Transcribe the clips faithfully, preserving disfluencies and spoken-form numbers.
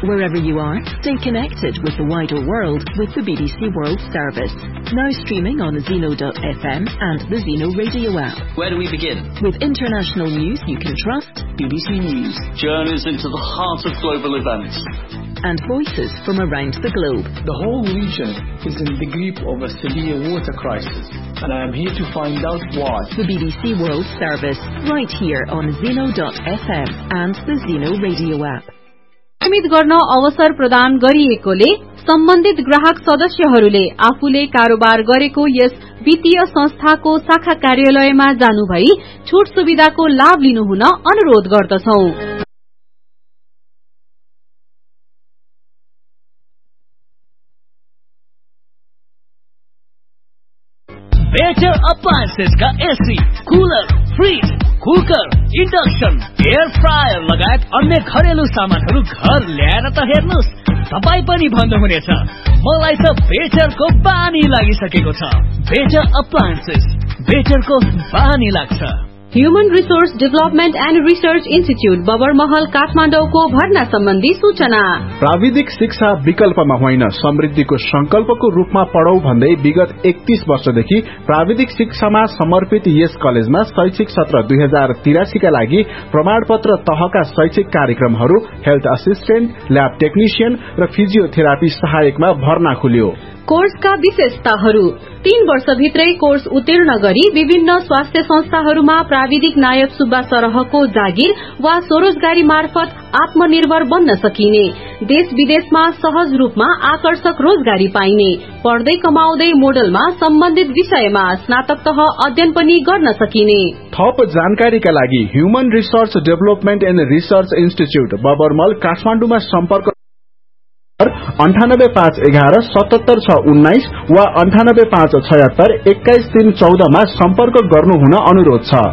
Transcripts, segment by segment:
Wherever you are, stay connected with the wider world with the B B C World Service. Now streaming on Zeno dot f m and the Zeno Radio app. Where do we begin? With international news you can trust. B B C News. Journeys into the heart of global events. And voices from around the globe. The whole region is in the grip of a severe water crisis, and I am here to find out why. The B B C World Service, right here on Zeno dot f m and the Zeno Radio app. नियमित गर्न अवसर प्रदान गरिएकोले सम्बन्धित ग्राहक सदस्यहरूले आफूले कारोबार गरेको यस वित्तीय संस्थाको शाखा कार्यालयमा जानुभई छुट सुविधाको लाभ लिनुहुन अनुरोध गर्दछौं। बेटर अप्लायन्सेस का AC, cooler, fridge, cooker, induction, air fryer लगायत अन्य घरेलु सामानहरू घर ल्याएर त हेर्नुस्, तपाई पनि भन्नुहुनेछ मलाई त बेटरको बानी लागिसकेको छ। बेटर अप्लायन्सेस, बेटरको बानी लाग्छ। Human resource development and research institute Babarmahal काठमाडौँको भर्ना सम्बन्धी सूचना। प्राविधिक शिक्षा विकल्पमा होइन समृद्धिको संकल्पको रूपमा पढौ भन्दै विगत एकतीस वर्षदेखि प्राविधिक शिक्षामा समर्पित यस कलेजमा शैक्षिक सत्र दुई हजार तिरासी का लागि प्रमाणपत्र तहका शैक्षिक कार्यक्रमहरू हेल्थ असिस्टेन्ट, ल्याब टेक्निशियन र फिजियोथेरापी सहायकमा भर्ना खुल्यो। कोर्सका विशेषताहरू: तीन वर्षभित्रै कोर्स उत्तीर्ण गरी विभिन्न स्वास्थ्य संस्थाहरूमा प्राविधिक नायब सुब्बा सरहको जागिर वा स्वरोजगारी मार्फत आत्मनिर्भर बन्न सकिने, देश विदेशमा सहज रूपमा आकर्षक रोजगारी पाइने, पढ्दै कमाउँदै मोडलमा सम्बन्धित विषयमा स्नातक तह अध्ययन पनि गर्न सकिने। थप जानकारीका लागि human resource development and research institute बबरमल काठमाडौँमा सम्पर्क अन्ठानब्बे पाँच एघार सतहत्तर छ उन्नाइस वा अन्ठानब्बे पाँच छयत्तर एक्काइस तीन चौधमा सम्पर्क गर्नुहुन अनुरोध छ।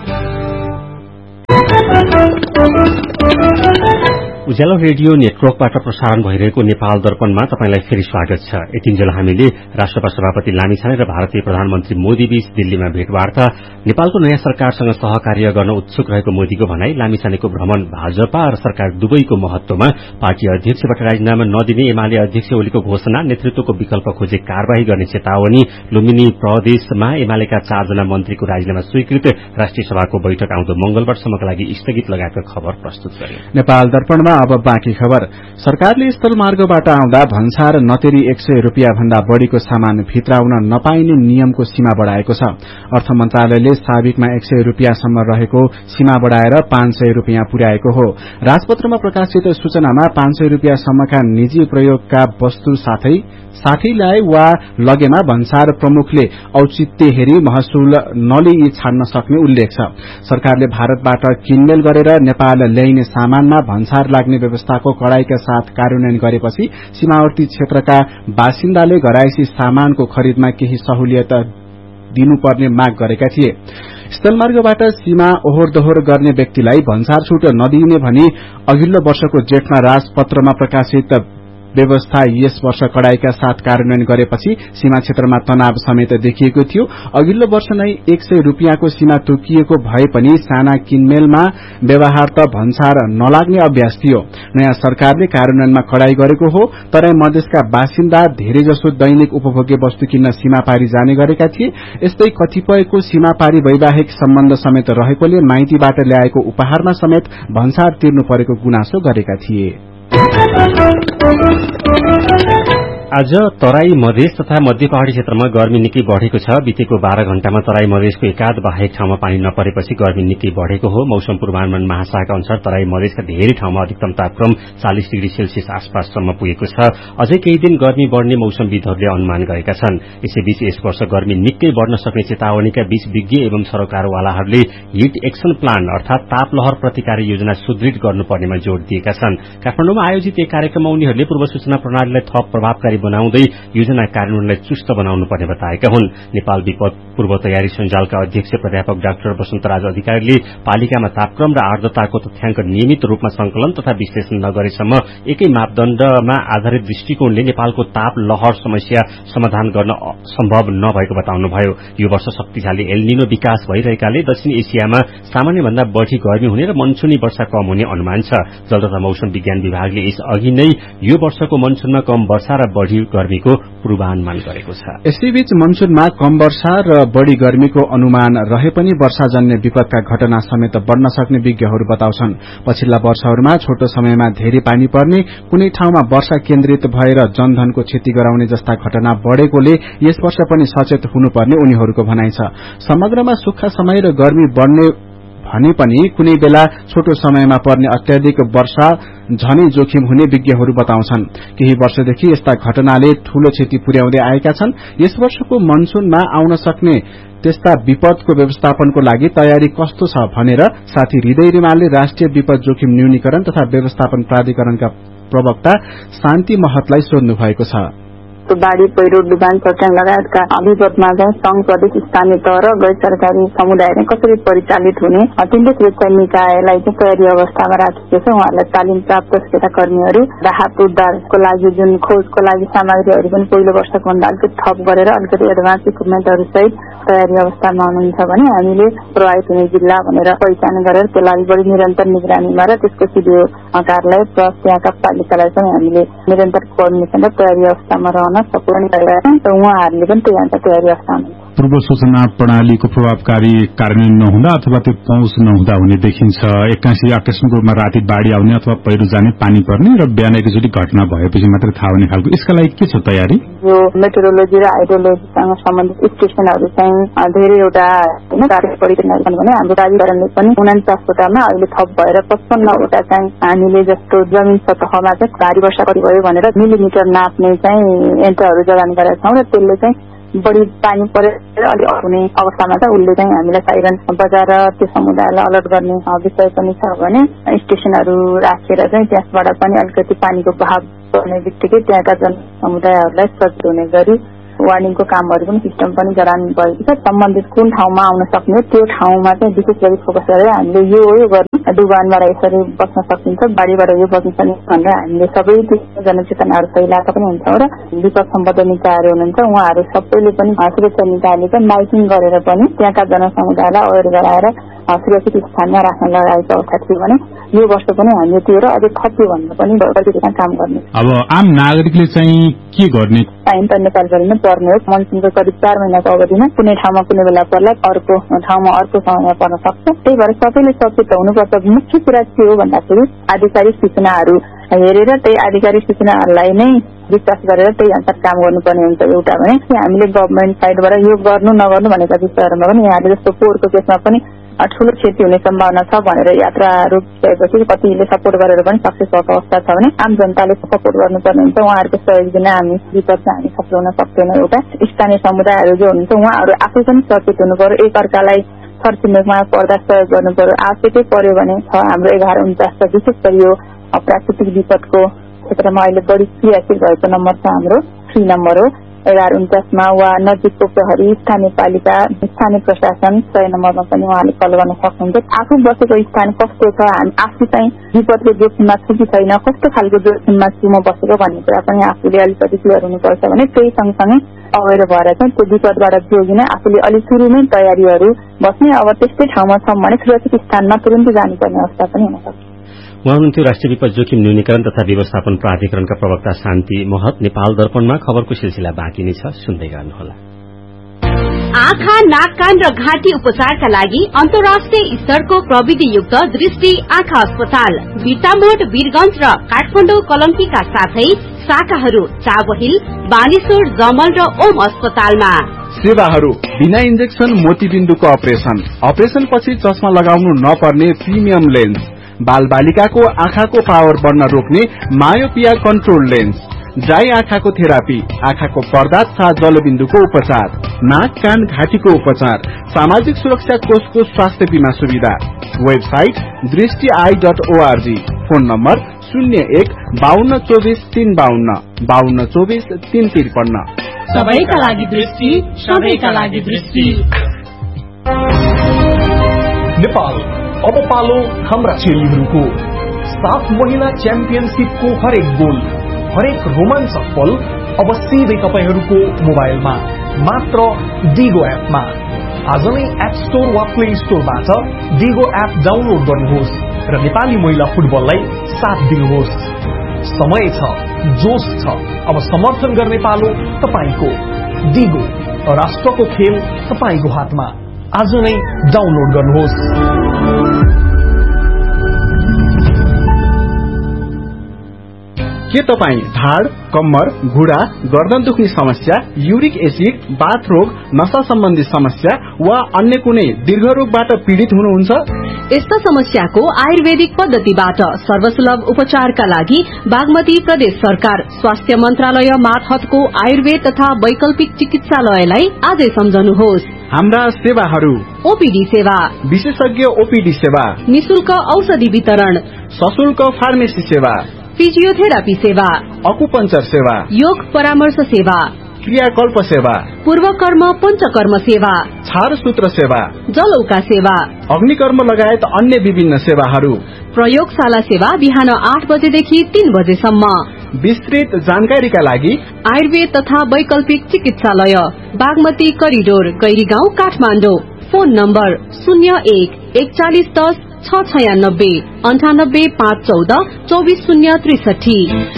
उज्यालो रेडियो नेटवर्कबाट प्रसारण भइरहेको नेपाल दर्पणमा तपाईंलाई फेरि स्वागत छ। यतिन्जेल हामीले राष्ट्रपति सभापति लामिछाने र भारतीय प्रधानमन्त्री मोदी बीच दिल्लीमा भेटवार्ता, नेपालको नयाँ सरकारसँग सहकार्य गर्न उत्सुक रहेको मोदीको भनाई, लामिछानेको भ्रमण, भाजपा र सरकार दुवैको महत्वमा, पार्टी अध्यक्षबाट राजीनामा नदिने एमाले अध्यक्ष ओलीको घोषणा, नेतृत्वको विकल्प खोजे कार्यवाही गर्ने चेतावनी, लुम्बिनी प्रदेशमा एमालेका चारजना मन्त्रीको राजीनामा स्वीकृत, राष्ट्रिय सभाको बैठक आउँदो मंगलबारसम्मका लागि स्थगित लगायतका खबर प्रस्तुत गरे। नेपाल दर्पणमा अब बाँकी खबर। सरकारले स्थल मार्गबाट आउँदा भन्सार नतेरी एक सय रूपियाँ भन्दा बढ़ीको सामान भित्राउन नपाइने नियमको सीमा बढ़ाएको छ। अर्थ मन्त्रालयले साबिकमा एक सय रूपियाँसम्म रहेको सीमा बढ़ाएर पाँच सय रूपियाँ पुर्याएको हो। राजपत्रमा प्रकाशित सूचनामा पाँच सय रूपियाँसम्मका निजी प्रयोगका वस्तु साथै साथीलाई वा लगेमा भन्सार प्रमुखले औचित्य हेरी महसुल नलिई छाड्न सक्ने उल्लेख छ। सरकारले भारतबाट किनमेल गरेर नेपाल ल्याइने सामानमा भन्सार लाग्ने व्यवस्थाको कड़ाईका साथ कार्यान्वयन गरेपछि सीमावर्ती क्षेत्रका बासिन्दाले घरायसी सामानको खरिदमा केही सहुलियत दिनुपर्ने माग गरेका थिए। स्थलमार्गबाट सीमा ओहोर दोहोर गर्ने व्यक्तिलाई भन्सार छूट नदिइने भनी अघिल्लो वर्षको जेठमा राजपत्रमा प्रकाशित व्यवस्था यस वर्ष कड़ाईका साथ कार्यान्वयन गरेपछि सीमा क्षेत्रमा तनाव समेत देखिएको थियो। अघिल्लो वर्ष नै एक सय रूपियाँको सीमा तोकिएको भए पनि साना किनमेलमा व्यवहार त भन्सार नलाग्ने अभ्यास थियो। नयाँ सरकारले कार्यान्वयनमा कड़ाई गरेको हो। तराई मधेसका बासिन्दा धेरैजसो दैनिक उपभोग्य वस्तु किन्न सीमापारी जाने गरेका थिए। यस्तै कतिपयको सीमापारी वैवाहिक सम्बन्ध समेत रहेकोले माइतीबाट ल्याएको उपहारमा समेत भन्सार तिर्नु परेको गुनासो गरेका थिए। आज तराई मधेस तथा मध्य पहाड़ी क्षेत्रमा गर्मी निकै बढ़ेको छ। बितेको बाह्र घण्टामा तराई मधेसको एकाध बाहेक ठाउँमा पानी नपरेपछि गर्मी निकै बढ़ेको हो। मौसम पूर्वानुमान महाशाखाका अनुसार तराई मधेसका धेरै ठाउँमा अधिकतम तापक्रम चालीस डिग्री सेल्सियस आसपाससम्म पुगेको छ। अझै केही दिन गर्मी बढ़ने मौसमविदहरूले अनुमान गरेका छन्। यसैबीच यस वर्ष गर्मी निकै बढ़न सक्ने चेतावनीका बीच विज्ञ एवं सरकारवालाहरूले हिट एक्सन प्लान अर्थात तापलहर प्रतिकार योजना सुदृढ़ गर्नुपर्नेमा जोड़ दिएका छन्। काठमाडौँमा आयोजित एक कार्यक्रममा उनीहरूले पूर्व सूचना प्रणालीलाई थप प्रभावकारी बनाउँदै योजना कार्यान्वयनलाई चुस्त बनाउनु पर्ने बताएका हुन्। नेपाल विपद पूर्व तयारी सञ्जालका अध्यक्ष प्राध्यापक डाक्टर वसन्तराज अधिकारीले पालिकामा तापक्रम र आर्द्रताको तथ्याङ्क नियमित रूपमा संकलन तथा विश्लेषण नगरेसम्म एकै मापदण्डमा आधारित दृष्टिकोणले नेपालको ताप लहर समस्या समाधान गर्न सम्भव नभएको बताउनुभयो। यो वर्ष शक्तिशाली एल्निनो विकास भइरहेकाले दक्षिण एसियामा सामान्यभन्दा बढ़ी गर्मी हुने र मनसुनी वर्षा कम हुने अनुमान छ। जल तथा मौसम विज्ञान विभागले यस अघि नै यो वर्षको मनसुनमा कम वर्षा र बढ़ी गर्मीको पूर्वानुमान गरेको छ। यसैबीच मनसुनमा कम वर्षा र बढ़ी गर्मीको अनुमान रहे पनि वर्षाजन्य विपदका घटना समेत बढ़न सक्ने विज्ञहरू बताउँछन्। पछिल्ला वर्षहरूमा छोटो समयमा धेरै पानी पर्ने, कुनै ठाउँमा वर्षा केन्द्रित भएर जनधनको क्षति गराउने जस्ता घटना बढ़ेकोले यस वर्ष पनि सचेत हुनुपर्ने उनीहरूको भनाइ छ। समग्रमा सुक्खा समय र गर्मी बढ़ने भने पनि कुनै बेला छोटो समयमा पर्ने अत्याधिक वर्षा झनै जोखिम हुने विज्ञहरू बताउँछन्। केही वर्षदेखि यस्ता घटनाले ठूलो क्षति पुर्याउँदै आएका छन्। यस वर्षको मनसुनमा आउन सक्ने त्यस्ता विपदको व्यवस्थापनको लागि तयारी कस्तो छ भनेर साथी हृदय रिमालले राष्ट्रिय विपद जोखिम न्यूनीकरण तथा व्यवस्थापन प्राधिकरणका प्रवक्ता शान्ति महतलाई सोध्नु भएको छ। बाढ़ी पहिरो डुबान चट्याङ लगायतका विपदमा चाहिँ संघ प्रदेश स्थानीय तह र गैर सरकारी समुदाय कसरी परिचालित हुने तिनले सुरक्षा निकायलाई चाहिँ तयारी अवस्थामा राखेको छ। उहाँहरूलाई तालिम प्राप्त सुरक्षा कर्मीहरू राहत उद्धारको लागि जुन खोजको लागि सामग्रीहरू पनि पहिलो वर्षको भन्दा अलिकति थप गरेर अलिकति एडभान्स इक्विपमेन्टहरू सहित तयारी अवस्थामा हुनुहुन्छ भने हामीले प्रभावित हुने जिल्ला भनेर पहिचान गरेर त्यसलाई बढी निरन्तर निगरानीमा र त्यसको सिडिओ कार्यालय प्लस त्यहाँका पालिकालाई पनि हामीले निरन्तर कोअर्डिनेसन र तयारी अवस्थामा रहन सपोर्ट गरिरहेका छौँ। उहाँहरूले पनि तयारी अवस्थामा पूर्व सूचना प्रणालीको प्रभावकारी कार्यान्वयन नहुँदा अथवा त्यो पहुँच नहुँदा हुने देखिन्छ। एक्कासी आकस्मिक रूपमा राति बाढ़ी आउने अथवा पहिरो जाने, पानी पर्ने र बिहान एकचोटि घटना भएपछि मात्रै थाहा हुने खालको यसका लागि के छ तयारी? यो मेट्रोलोजी र हाइड्रोलोजीसँग सम्बन्धित स्टेशनहरू चाहिँ धेरैवटा कार्य परिचालन भने हाम्रो प्राधिकरणले पनि उनाचासवटामा अहिले थप भएर पचपन्नवटा चाहिँ हामीले जस्तो जमिन सतहमा चाहिँ भारी वर्षा भयो भनेर मिलिमिटर नाप्ने चाहिँ यन्त्रहरू जडान गरेका छौँ र त्यसले चाहिँ बढी पानी परेर अलिक हुने अवस्थामा चाहिँ उसले चाहिँ हामीलाई साइरन बजाएर त्यो समुदायलाई अलर्ट गर्ने विषय पनि छ भने स्टेशनहरू राखेर चाहिँ त्यसबाट पनि अलिकति पानीको बहाव पर्ने बित्तिकै त्यहाँका जन समुदायहरूलाई सचेत हुने गरी वार्निङको कामहरू पनि सिस्टम पनि जडान भएको छ। सम्बन्धित कुन ठाउँमा आउन सक्ने त्यो ठाउँमा चाहिँ विशेष गरी फोकस गरेर हामीले यो यो गर्नु डुबानबाट यसरी बस्न सकिन्छ, बाढीबाट यो बस्न सकिन्छ भनेर हामीले सबै जनचेतनाहरू फैलाएका पनि हुन्छौँ र विपद सम्बद्ध निकायहरू हुनुहुन्छ उहाँहरू सबैले पनि सुरक्षा निकायले चाहिँ माइकिङ गरेर पनि त्यहाँका जनसमुदायलाई अवेर गराएर सुरक्षित स्थानमा राख्न लगाएको अवस्था थियो भने यो वर्ष पनि हामीले त्यो र अझै थप्यो भनेर पनि काम गर्ने। अब आम नागरिकले चाहिँ के गर्ने? टाइम त नेपालभरिमै पर्ने हो। मनसुनको करिब चार महिनाको अवधिमा कुनै ठाउँमा कुनै बेला पर्ला, अर्को ठाउँमा अर्को समयमा पर्न सक्छ। त्यही भएर सबैले सचेत हुनुपर्छ। मुख्य कुरा के हो भन्दाखेरि आधिकारिक सूचनाहरू हेरेर त्यही आधिकारिक सूचनाहरूलाई नै विश्वास गरेर त्यही अनुसार काम गर्नुपर्ने हुन्छ। एउटा भने हामीले गभर्मेन्ट साइडबाट यो गर्नु नगर्नु भनेका विषयहरूमा पनि यहाँले जस्तो पोहोरको केसमा पनि ठूलो क्षति हुने सम्भावना छ भनेर यात्रा रोकिसकेपछि कतिले सपोर्ट गरेर पनि सक्सेस भएको अवस्था छ भने आम जनताले सपोर्ट गर्नुपर्ने हुन्छ। उहाँहरूको सहयोग बिना हामी विपदमा हामी सफल हुन सक्दैनौँ। एउटा स्थानीय समुदायहरू जो हुनुहुन्छ उहाँहरू आफै पनि सचेत हुनु पर्यो, एक अर्कालाई छरछिमेकमा पर्दा सहयोग गर्नु पर्यो। आवश्यकै पर्यो भने छ हाम्रो एघार उन्चास छ विशेष गरी यो प्राकृतिक विपदको क्षेत्रमा अहिले बढी क्रियाशील भएको नम्बर छ हाम्रो थ्री नम्बर हो एघार उन्चासमा वा नजिकको प्रहरी स्थानीय पालिका स्थानीय प्रशासन सय नम्बरमा पनि उहाँले कल गर्न सक्नुहुन्छ। आफू बसेको स्थान कस्तो छ, हामी आफू चाहिँ विपदको जोखिममा छु कि छैन, कस्तो खालको जोखिममा छु म बसेको भन्ने कुरा पनि आफूले अलिकति क्लियर हुनुपर्छ भने त्यही सँगसँगै अवेर भएर चाहिँ त्यो विपदबाट जोगिन आफूले अलिक सुरुमै तयारीहरू बस्ने। अब त्यस्तै ठाउँमा छौँ भने सुरक्षित स्थानमा तुरन्तै जानुपर्ने अवस्था पनि हुन सक्छ। उहाँ हुनुहुन्थ्यो राष्ट्रिय विपद जोखिम न्यूनीकरण तथा व्यवस्थापन प्राधिकरणका प्रवक्ता शान्ति महत। नेपाल दर्पणमा खबरको सिलसिला बाँकी नै छ, सुन्दै गर्नुहोला। आँखा, नाक, कान र घाँटी उपचारका लागि अन्तर्राष्ट्रिय स्तरको प्रविधियुक्त दृष्टि आँखा अस्पताल बिर्तामोड, वीरगंज र काठमाडौँ कलङ्कीका साथै शाखाहरू चाबहिल, बानेश्वर, जमल र ओम अस्पतालमा। सेवाहरू बिना इन्जेक्सन मोतीबिन्दुको अपरेसन, अपरेसन पछि चस्मा लगाउनु नपर्ने प्रिमियम लेन्स, बाल बालिकाको आँखाको पावर बढ्न रोक्ने मायोपिया कन्ट्रोल लेन्स, ड्राई आँखाको थेरापी, आँखाको पर्दा तथा जलबिन्दुको उपचार, नाक, कान, घाँटीको उपचार, सामाजिक सुरक्षा कोषको स्वास्थ्य बीमा सुविधा। वेबसाइट दृष्टि I dot ORG, phone number शून्य एक बाहन्न चौबिस तीन बाहन्न बाहन्न चौबिस तीन त्रिपन्न। सबैका लागि दृष्टि, सबैका लागि दृष्टि। नेपाल अब पालो हाम्रा चेलीहरूको। सात महिना च्याम्पियनशिपको हरेक गोल, हरेक रोमाञ्चक पल अब सिधै तपाईहरूको मोबाइलमा, मात्र डिगो एपमा। आज नै एप स्टोर वा प्ले स्टोरबाट डिगो एप डाउनलोड गर्नुहोस् र नेपाली महिला फुटबललाई साथ दिनुहोस्। समय छ, जोश छ, अब समर्थन गर्ने पालो तपाईको। डिगो, राष्ट्रको खेल तपाईको हातमा। आज नै डाउनलोड गर्नुहोस्। के तपाईँ ढाड, कम्मर, घुँडा, गर्दन दुख्ने समस्या, युरिक एसिड, बाथ रोग, नशा सम्बन्धी समस्या वा अन्य कुनै दीर्घ रोगबाट पीड़ित हुनुहुन्छ? यस्ता समस्याको आयुर्वेदिक पद्धतिबाट सर्वसुलभ उपचारका लागि बागमती प्रदेश सरकार स्वास्थ्य मन्त्रालय मार्फतको आयुर्वेद तथा वैकल्पिक चिकित्सालयलाई आजै सम्झनुहोस्। हाम्रा सेवाहरू: ओपीडी सेवा, विशेषज्ञ ओपीडी सेवा, निशुल्क औषधि वितरण, सशुल्क फार्मेसी सेवा, फिजियोथेरापी सेवा, अकुपंचर सेवा, योग परामर्श सेवा, क्रियाकल्प सेवा, पूर्वकर्म पञ्चकर्म सेवा, छारसूत्र सेवा, जलौका सेवा, अग्निकर्म लगायत अन्य विभिन्न सेवाहरू। प्रयोगशाला सेवा बिहान आठ बजेदेखि तीन बजेसम्म। विस्तृत जानकारीका लागि आयुर्वेद तथा वैकल्पिक चिकित्सालय, Bagmati corridor, Gairigaun, Kathmandu. Phone number शून्य एक एकचालिस दस छ छयानब्बे अन्ठानब्बे पाँच चौध चौबिस शून्य त्रिसठी।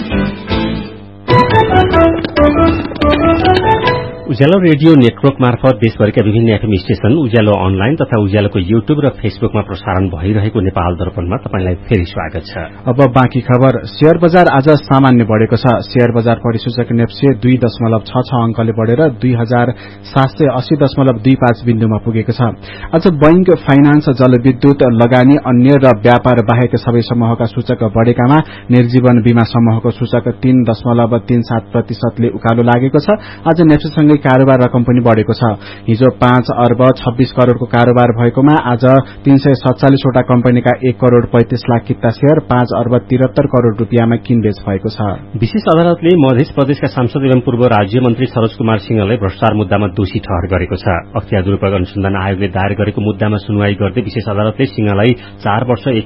उज्यालो रेडियो नेटवर्क मार्फत देशभरिका विभिन्न एफएम स्टेशन, उज्यालो अनलाइन तथा उज्यालोको युट्युब र फेसबुकमा प्रसारण भइरहेको नेपाल दर्पणमा तपाईलाई फेरि स्वागत छ। अब बाँकी खबर। शेयर बजार आज सामान्य बढेको छ। शेयर बजार परिसूचक नेप्से दुई दशमलव छ छ अंकले बढेर दुई हजार सात सय अस्सी दशमलव दुई पाँच बिन्दुमा पुगेको छ। आज बैंक, फाइनान्स, जलविद्युत, लगानी, अन्य र व्यापार बाहेक सबै समूहका सूचक बढेकामा निर्जीवन बीमा समूहको सूचक तीन दशमलव तीन सात प्रतिशतले उकालो लागेको छ। आज नेप्सेसँगै कारोबार रकम पनि बढेको छ। हिजो पाँच अर्ब छब्बीस करोड़को कारोबार भएकोमा आज तीन सय सत्तालिसवटा कम्पनीका एक करोड़ पैंतिस लाख किता शेयर पाँच अर्ब तिहत्तर करोड़ रूपियाँमा किनबेच भएको छ। विशेष अदालतले मध्य प्रदेशका सांसद एवं पूर्व राज्य मन्त्री सरोज कुमार सिंहलाई भ्रष्टाचार मुद्दामा दोषी ठहर गरेको छ। अख्तियार दुरूपयोग अनुसन्धान आयोगले दायर गरेको मुद्दामा सुनवाई गर्दै विशेष अदालतले सिंहलाई चार वर्ष